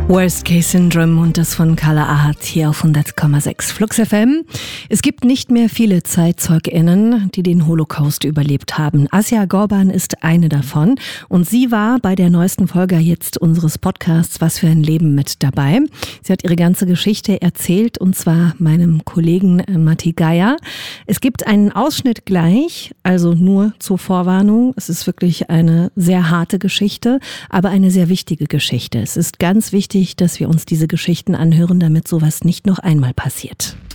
Worst Case Syndrome und das von Carla Ahat hier auf 100,6 Flux FM. Es gibt nicht mehr viele ZeitzeugInnen, die den Holocaust überlebt haben. Asja Gorban ist eine davon und sie war bei der neuesten Folge jetzt unseres Podcasts Was für ein Leben mit dabei. Sie hat ihre ganze Geschichte erzählt und zwar meinem Kollegen Matti Geier. Es gibt einen Ausschnitt gleich, also nur zur Vorwarnung. Es ist wirklich eine sehr harte Geschichte, aber eine sehr wichtige Geschichte. Es ist ganz wichtig, dass wir uns diese Geschichten anhören, damit sowas nicht noch einmal passiert.